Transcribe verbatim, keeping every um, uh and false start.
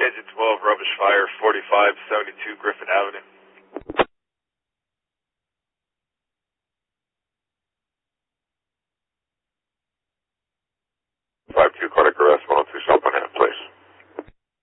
Engine twelve, rubbish fire, forty-five seventy-two Griffin Avenue.